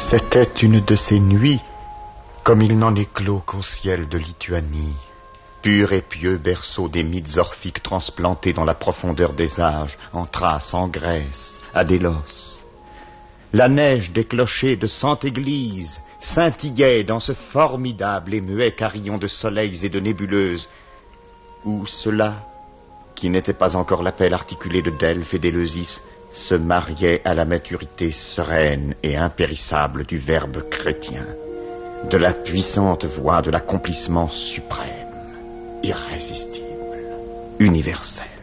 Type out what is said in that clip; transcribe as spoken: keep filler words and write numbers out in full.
C'était une de ces nuits, comme il n'en éclot qu'au ciel de Lituanie, pur et pieux berceau des mythes orphiques transplantés dans la profondeur des âges, en Thrace, en Grèce, à Délos. La neige des clochers de cent églises scintillait dans ce formidable et muet carillon de soleils et de nébuleuses, où cela, qui n'était pas encore l'appel articulé de Delphes et d'Éleusis, se mariait à la maturité sereine et impérissable du verbe chrétien, de la puissante voix de l'accomplissement suprême, irrésistible, universel.